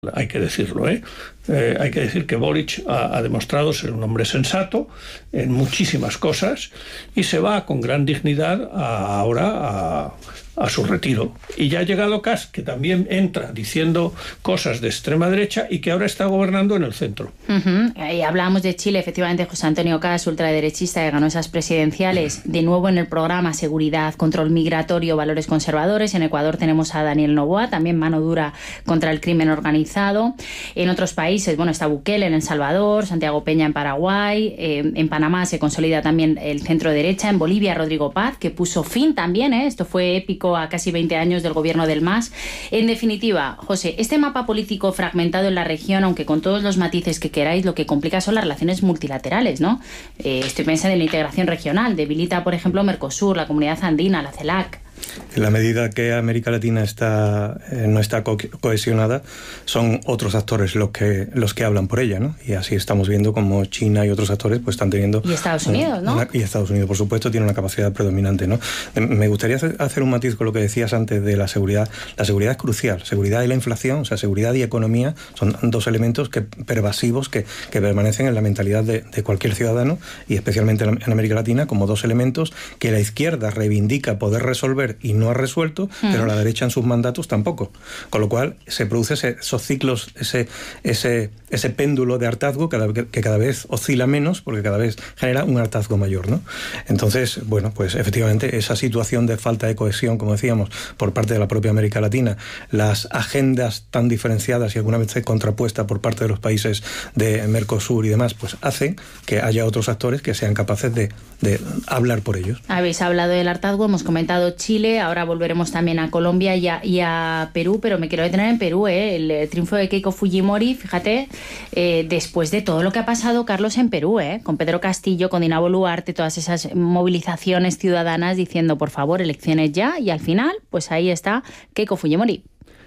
hay que decirlo, hay que decir que Boric ha demostrado ser un hombre sensato en muchísimas cosas y se va con gran dignidad ahora a su retiro. Y ya ha llegado Kast, que también entra diciendo cosas de extrema derecha y que ahora está gobernando en el centro. Y hablábamos de Chile, efectivamente, José Antonio Kast, ultraderechista, que ganó esas presidenciales, de nuevo en el programa Seguridad, Control Migratorio, Valores Conservadores. En Ecuador tenemos a Daniel Noboa, también mano dura contra el crimen organizado. En otros países, está Bukele en El Salvador, Santiago Peña en Paraguay, en Panamá se consolida también el centro derecha, en Bolivia Rodrigo Paz, que puso fin también, esto fue épico, a casi 20 años del gobierno del MAS. En definitiva, José, este mapa político fragmentado en la región, aunque con todos los matices que queráis, lo que complica son las relaciones multilaterales, ¿no? Estoy pensando en la integración regional, debilita, por ejemplo, Mercosur, la Comunidad Andina, la CELAC. En la medida que América Latina no está cohesionada, son otros actores los que hablan por ella, ¿no? Y así estamos viendo como China y otros actores pues están teniendo... Y Estados Unidos, ¿no? Y Estados Unidos, por supuesto, tiene una capacidad predominante, ¿no? Me gustaría hacer un matiz con lo que decías antes de la seguridad. La seguridad es crucial. Seguridad y la inflación, o sea, seguridad y economía, son dos elementos pervasivos que permanecen en la mentalidad de cualquier ciudadano, y especialmente en América Latina, como dos elementos que la izquierda reivindica poder resolver y no ha resuelto, pero la derecha en sus mandatos tampoco. Con lo cual se produce esos ciclos, ese péndulo de hartazgo que cada vez oscila menos, porque cada vez genera un hartazgo mayor, ¿no? Entonces, pues efectivamente esa situación de falta de cohesión, como decíamos, por parte de la propia América Latina, las agendas tan diferenciadas y alguna vez contrapuestas por parte de los países de Mercosur y demás, pues hacen que haya otros actores que sean capaces de hablar por ellos. Habéis hablado del hartazgo, hemos comentado Chile, ahora volveremos también a Colombia y a Perú, pero me quiero detener en Perú, el triunfo de Keiko Fujimori, fíjate, después de todo lo que ha pasado, Carlos, en Perú, con Pedro Castillo, con Dina Boluarte, todas esas movilizaciones ciudadanas diciendo, por favor, elecciones ya, y al final, pues ahí está Keiko Fujimori.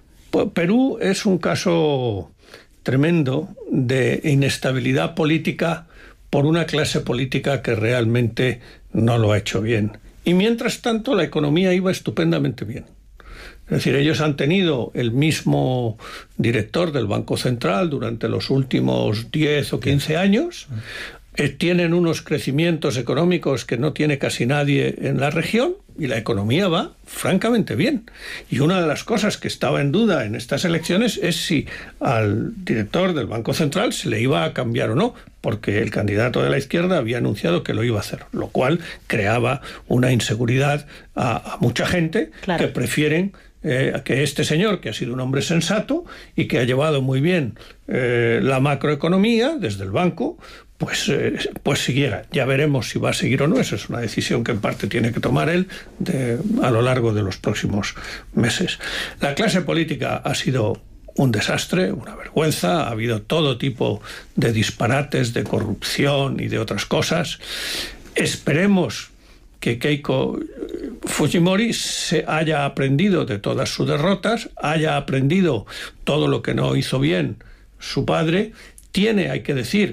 Perú es un caso tremendo de inestabilidad política por una clase política que realmente no lo ha hecho bien. Y mientras tanto la economía iba estupendamente bien. Es decir, ellos han tenido el mismo director del Banco Central durante los últimos 10 o 15 años, tienen unos crecimientos económicos que no tiene casi nadie en la región y la economía va francamente bien. Y una de las cosas que estaba en duda en estas elecciones es si al director del Banco Central se le iba a cambiar o no, porque el candidato de la izquierda había anunciado que lo iba a hacer, lo cual creaba una inseguridad a mucha gente, claro, que prefieren que este señor, que ha sido un hombre sensato y que ha llevado muy bien la macroeconomía desde el banco, pues siguiera. Ya veremos si va a seguir o no. Esa es una decisión que en parte tiene que tomar él a lo largo de los próximos meses. La clase política ha sido un desastre, una vergüenza. Ha habido todo tipo de disparates, de corrupción y de otras cosas. Esperemos que Keiko Fujimori se haya aprendido de todas sus derrotas, haya aprendido todo lo que no hizo bien su padre. Tiene, hay que decir,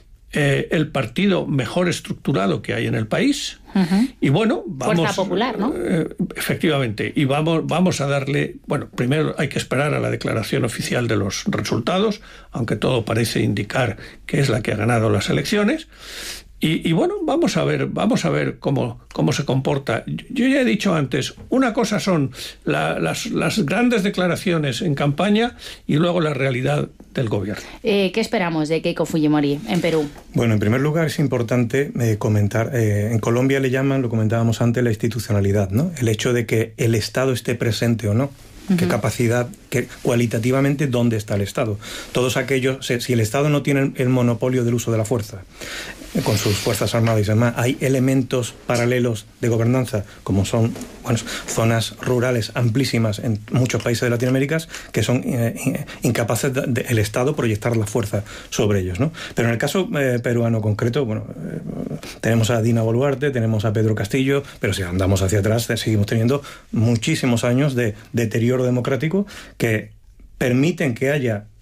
el partido mejor estructurado que hay en el país. Y vamos... Fuerza Popular, ¿no? Efectivamente. Y vamos a darle... primero hay que esperar a la declaración oficial de los resultados, aunque todo parece indicar que es la que ha ganado las elecciones. Y vamos a ver cómo se comporta. Yo ya he dicho antes, una cosa son las grandes declaraciones en campaña y luego la realidad del gobierno. ¿Qué esperamos de Keiko Fujimori en Perú? Bueno, en primer lugar es importante comentar, en Colombia le llaman, lo comentábamos antes, la institucionalidad, ¿no? El hecho de que el Estado esté presente o no. ¿Qué capacidad, cualitativamente, dónde está el Estado? Todos aquellos, si el Estado no tiene el monopolio del uso de la fuerza, con sus fuerzas armadas y demás, hay elementos paralelos de gobernanza, como son zonas rurales amplísimas en muchos países de Latinoamérica, que son incapaces el Estado proyectar la fuerza sobre ellos, ¿no? Pero en el caso peruano concreto, tenemos a Dina Boluarte, tenemos a Pedro Castillo, pero si andamos hacia atrás, seguimos teniendo muchísimos años de deterioro democrático que permiten que haya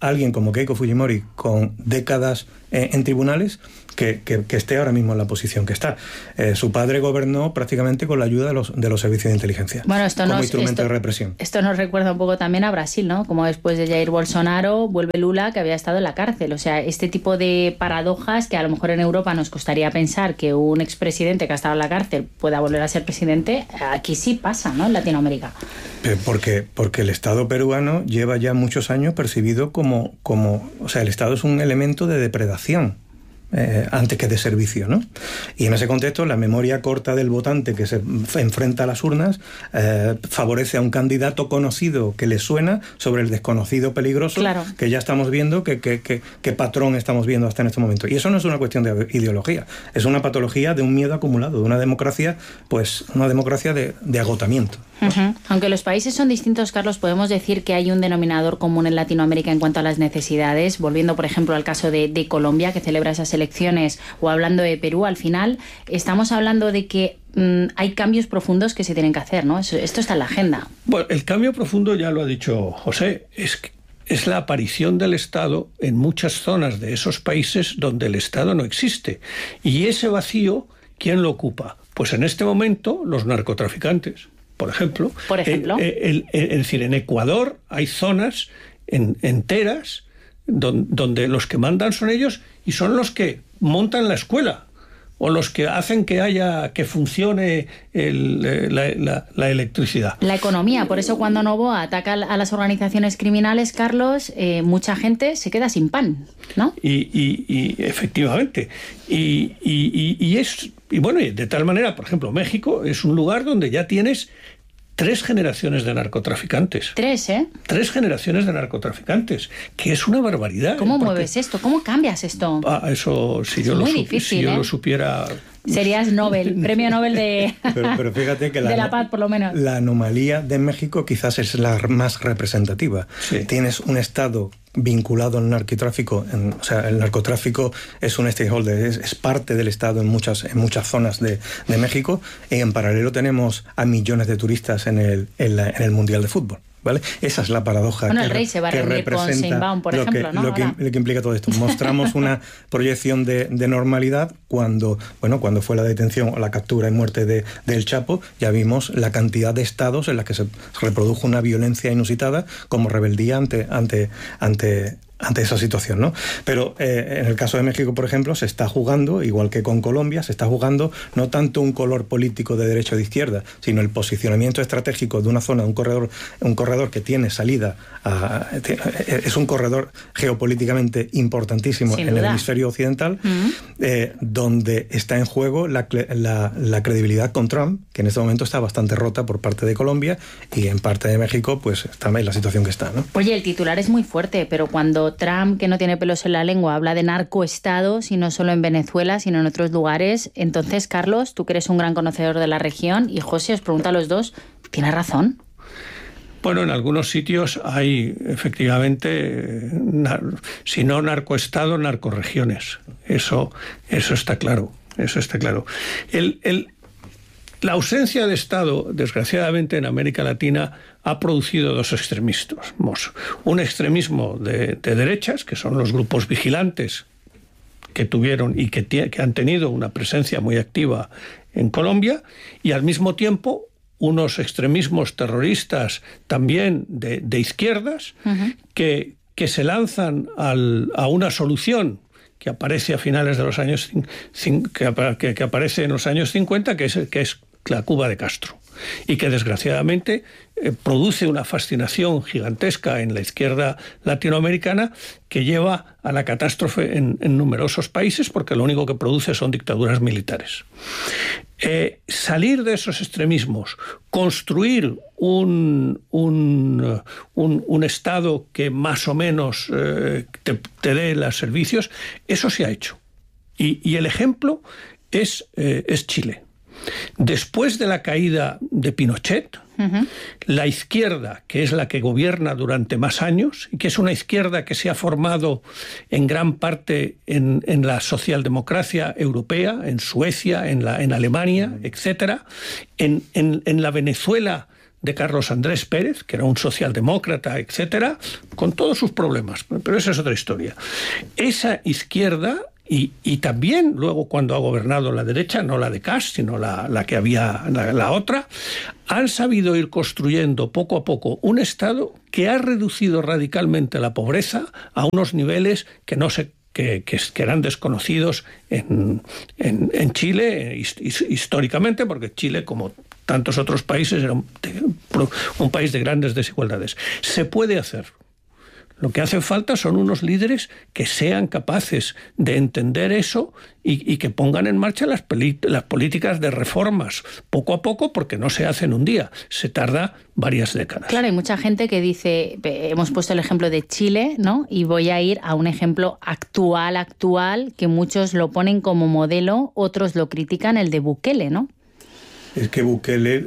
alguien como Keiko Fujimori con décadas en tribunales que esté ahora mismo en la posición que está. Su padre gobernó prácticamente con la ayuda de los servicios de inteligencia, bueno, esto como instrumento de represión. Esto nos recuerda un poco también a Brasil, ¿no? Como después de Jair Bolsonaro vuelve Lula, que había estado en la cárcel. O sea, este tipo de paradojas que a lo mejor en Europa nos costaría pensar que un expresidente que ha estado en la cárcel pueda volver a ser presidente, aquí sí pasa, ¿no? En Latinoamérica. Porque el Estado peruano lleva ya muchos años percibido como o sea, el Estado es un elemento de depredación antes que de servicio, ¿no? Y en ese contexto, la memoria corta del votante que se enfrenta a las urnas favorece a un candidato conocido que le suena sobre el desconocido peligroso, claro, que ya estamos viendo, qué patrón estamos viendo hasta en este momento. Y eso no es una cuestión de ideología, es una patología de un miedo acumulado, de una democracia, pues una democracia de agotamiento. Uh-huh. Aunque los países son distintos, Carlos, podemos decir que hay un denominador común en Latinoamérica en cuanto a las necesidades. Volviendo, por ejemplo, al caso de Colombia, que celebra esas elecciones, o hablando de Perú, al final estamos hablando de que hay cambios profundos que se tienen que hacer, ¿no? Esto está en la agenda. Bueno, el cambio profundo, ya lo ha dicho José, es la aparición del Estado en muchas zonas de esos países donde el Estado no existe. Y ese vacío, ¿quién lo ocupa? Pues en este momento los narcotraficantes. Por ejemplo, es decir, en Ecuador hay zonas enteras donde los que mandan son ellos y son los que montan la escuela o los que hacen que funcione la electricidad. La economía, por eso cuando Noboa ataca a las organizaciones criminales, Carlos, mucha gente se queda sin pan, ¿no? Y efectivamente. Y bueno, de tal manera, por ejemplo, México es un lugar donde ya tienes 3 generaciones de narcotraficantes. 3, ¿eh? 3 generaciones de narcotraficantes, que es una barbaridad. ¿Cómo mueves esto? ¿Cómo cambias esto? Eso, si yo lo supiera... Serías Nobel, premio Nobel de, pero fíjate que de la paz, por lo menos. La anomalía de México quizás es la más representativa. Sí. Tienes un Estado vinculado al narcotráfico, o sea, el narcotráfico es un stakeholder, es parte del Estado en muchas zonas de México, y en paralelo tenemos a millones de turistas en el Mundial de Fútbol. ¿Vale? Esa es la paradoja el rey se va a reunir con Sheinbaum, por ejemplo, ¿no? Lo que implica todo esto. Mostramos una proyección de normalidad cuando fue la detención o la captura y muerte del Chapo. Ya vimos la cantidad de estados en las que se reprodujo una violencia inusitada como rebeldía ante esa situación, ¿no? Pero en el caso de México, por ejemplo, se está jugando, igual que con Colombia, se está jugando no tanto un color político de derecha o de izquierda, sino el posicionamiento estratégico de una zona, un corredor que tiene salida, es un corredor geopolíticamente importantísimo en el hemisferio occidental, donde está en juego la credibilidad con Trump, que en este momento está bastante rota por parte de Colombia, y en parte de México, pues está en la situación que está, ¿no? Oye, el titular es muy fuerte, pero cuando Trump, que no tiene pelos en la lengua, habla de narcoestados, y no solo en Venezuela, sino en otros lugares, entonces, Carlos, tú que eres un gran conocedor de la región, y José, os pregunta a los dos, ¿tiene razón? Bueno, en algunos sitios hay, efectivamente, si no narcoestado, narcorregiones. Eso está claro. Eso está claro. La ausencia de Estado, desgraciadamente, en América Latina ha producido 2 extremismos. Un extremismo de derechas, que son los grupos vigilantes que tuvieron y que han tenido una presencia muy activa en Colombia, y al mismo tiempo unos extremismos terroristas también de izquierdas, uh-huh, que se lanzan a una solución que aparece a finales de los años que aparece en los años 50, que es la Cuba de Castro, y que desgraciadamente produce una fascinación gigantesca en la izquierda latinoamericana que lleva a la catástrofe en numerosos países, porque lo único que produce son dictaduras militares. Salir de esos extremismos, construir un Estado que más o menos te dé los servicios, eso se ha hecho. Y el ejemplo es Chile. Después de la caída de Pinochet, uh-huh, la izquierda, que es la que gobierna durante más años, y que es una izquierda que se ha formado en gran parte en la socialdemocracia europea, en Suecia, en Alemania, etcétera, en la Venezuela de Carlos Andrés Pérez, que era un socialdemócrata, etcétera, con todos sus problemas, pero esa es otra historia. Esa izquierda, y también luego cuando ha gobernado la derecha, no la de Kast, sino la que había, la otra, han sabido ir construyendo poco a poco un Estado que ha reducido radicalmente la pobreza a unos niveles que no se que eran desconocidos en Chile históricamente, porque Chile, como tantos otros países, era un país de grandes desigualdades. Se puede hacer. Lo que hace falta son unos líderes que sean capaces de entender eso y que pongan en marcha las políticas de reformas poco a poco, porque no se hacen un día, se tarda varias décadas. Claro, hay mucha gente que dice, hemos puesto el ejemplo de Chile, ¿no? Y voy a ir a un ejemplo actual, que muchos lo ponen como modelo, otros lo critican, el de Bukele, ¿no? Es que Bukele,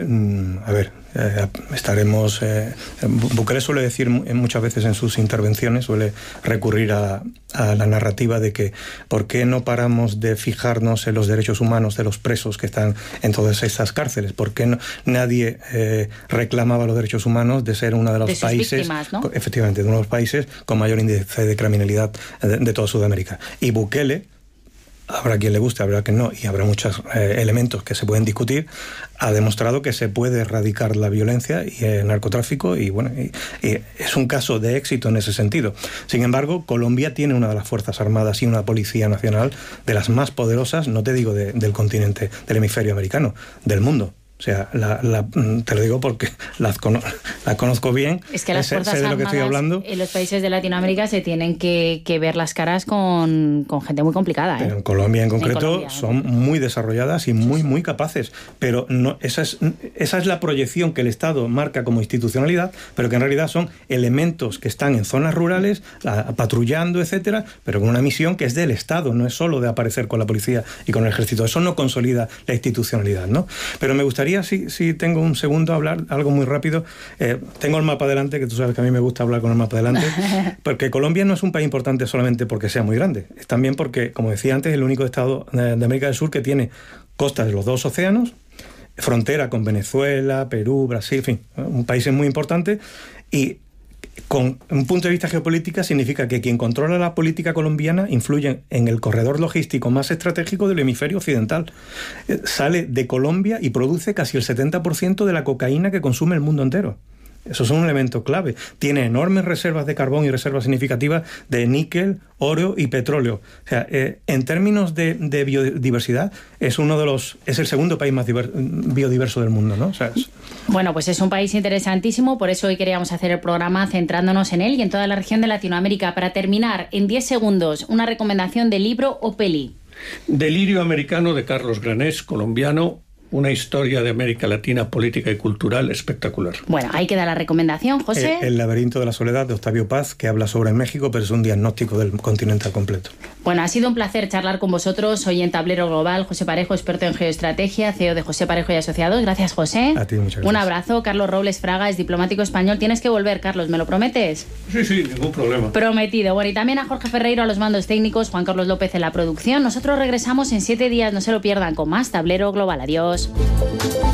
Bukele suele decir muchas veces en sus intervenciones, suele recurrir a la narrativa de que ¿por qué no paramos de fijarnos en los derechos humanos de los presos que están en todas estas cárceles? ¿Por qué nadie reclamaba los derechos humanos de ser uno de los países, víctimas, ¿no? Efectivamente, de uno de los países con mayor índice de criminalidad de toda Sudamérica? Y Bukele, habrá quien le guste, habrá quien no, y habrá muchos elementos que se pueden discutir, ha demostrado que se puede erradicar la violencia y el narcotráfico, y bueno, y es un caso de éxito en ese sentido. Sin embargo, Colombia tiene una de las Fuerzas Armadas y una Policía Nacional de las más poderosas, no te digo del continente, del hemisferio americano, del mundo. O sea, te lo digo porque las conozco bien. Es que las Fuerzas Armadas en los países de Latinoamérica se tienen que ver las caras con gente muy complicada. Pero en Colombia en concreto son muy desarrolladas y muy capaces. Pero no, esa es la proyección que el Estado marca como institucionalidad, pero que en realidad son elementos que están en zonas rurales, patrullando, etcétera, pero con una misión que es del Estado, no es solo de aparecer con la policía y con el ejército. Eso no consolida la institucionalidad, ¿no? Pero me gustaría, si tengo un segundo, hablar algo muy rápido. Tengo el mapa delante, que tú sabes que a mí me gusta hablar con el mapa delante, porque Colombia no es un país importante solamente porque sea muy grande, es también porque, como decía antes, es el único estado de América del Sur que tiene costas de los dos océanos, frontera con Venezuela, Perú, Brasil, en fin, un país muy importante, y con un punto de vista geopolítico significa que quien controla la política colombiana influye en el corredor logístico más estratégico del hemisferio occidental. Sale de Colombia y produce casi el 70% de la cocaína que consume el mundo entero. Eso es un elemento clave. Tiene enormes reservas de carbón y reservas significativas de níquel, oro y petróleo. O sea, en términos de biodiversidad, es el segundo país más biodiverso del mundo, ¿no? O sea, Bueno, pues es un país interesantísimo, por eso hoy queríamos hacer el programa centrándonos en él y en toda la región de Latinoamérica. Para terminar, en 10 segundos, una recomendación de libro o peli. Delirio americano, de Carlos Granés, colombiano. Una historia de América Latina, política y cultural espectacular. Bueno, ahí queda la recomendación, José. El laberinto de la soledad, de Octavio Paz, que habla sobre México, pero es un diagnóstico del continente al completo. Bueno, ha sido un placer charlar con vosotros hoy en Tablero Global. José Parejo, experto en geoestrategia, CEO de José Parejo y Asociados. Gracias, José. A ti, muchas gracias. Un abrazo. Carlos Robles Fraga es diplomático español. Tienes que volver, Carlos, ¿me lo prometes? Sí, ningún problema. Prometido. Bueno, y también a Jorge Ferreiro a los mandos técnicos, Juan Carlos López en la producción. Nosotros regresamos en 7 días, no se lo pierdan, con más Tablero Global. Adiós.